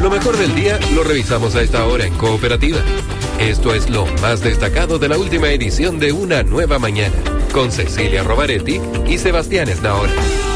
Lo mejor del día lo revisamos a esta hora en Cooperativa. Esto es lo más destacado de la última edición de Una Nueva Mañana, con Cecilia Robaretti y Sebastián Esnaola.